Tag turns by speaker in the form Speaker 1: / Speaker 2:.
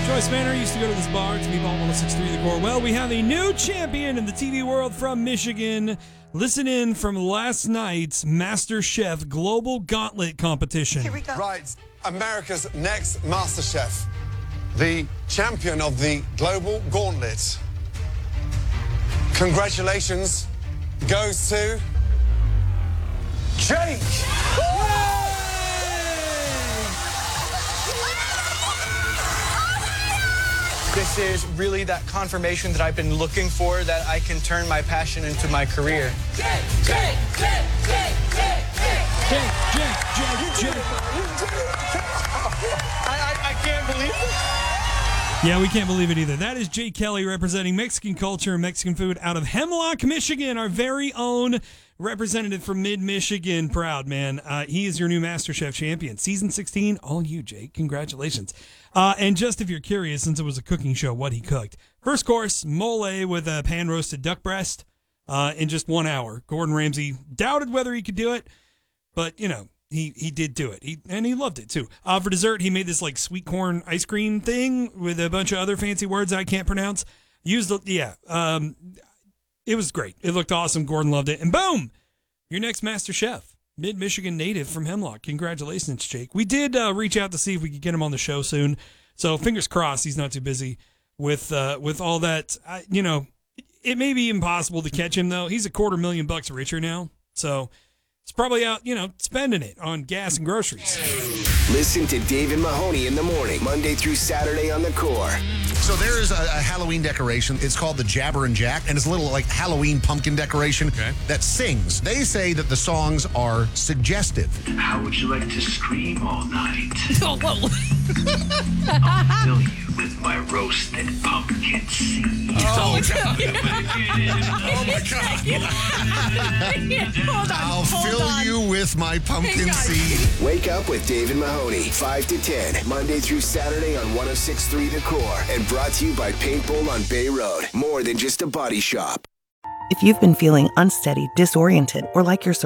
Speaker 1: Joyce Manor used to go to this bar. It's Meatball 106.3 The Core. Well, we have a new champion in the TV world from Michigan. Listen in from last night's MasterChef Global Gauntlet competition.
Speaker 2: Here we go.
Speaker 3: Right, America's next MasterChef, the champion of the Global Gauntlet. Congratulations goes to Jake.
Speaker 4: This is really that confirmation that I've been looking for, that I can turn my passion into my career.
Speaker 1: Jake.
Speaker 4: I can't believe it.
Speaker 1: Yeah, we can't believe it either. That is Jake Kelly representing Mexican culture and Mexican food out of Hemlock, Michigan, our very own representative from mid-Michigan. Proud, man. He is your new MasterChef champion. Season 16, all you, Jake. Congratulations. And just if you're curious, since it was a cooking show, what he cooked. First course, mole with a pan-roasted duck breast in just 1 hour. Gordon Ramsay doubted whether he could do it, but, you know, he did do it. He loved it, too. For dessert, he made this, like, sweet corn ice cream thing with a bunch of other fancy words I can't pronounce. It was great. It looked awesome. Gordon loved it. And boom, your next Master Chef, mid-Michigan native from Hemlock. Congratulations, Jake. We did reach out to see if we could get him on the show soon. So fingers crossed he's not too busy with all that. It may be impossible to catch him, though. He's $250,000 richer now. So it's probably out, spending it on gas and groceries.
Speaker 5: Listen to Dave and Mahoney in the morning, Monday through Saturday on The Core.
Speaker 6: So there is a Halloween decoration. It's called the Jabber and Jack, and it's a little like Halloween pumpkin decoration that sings. They say that the songs are suggestive.
Speaker 7: How would you like to scream all night?
Speaker 2: Oh, whoa.
Speaker 7: I'll fill you with my roasted pumpkin seed.
Speaker 6: Oh, God. I'll fill you with my pumpkin seed.
Speaker 5: Wake up with Dave and Mahoney, 5 to 10, Monday through Saturday on 106.3 The Core. And brought to you by Paintball on Bay Road. More than just a body shop.
Speaker 8: If you've been feeling unsteady, disoriented, or like you're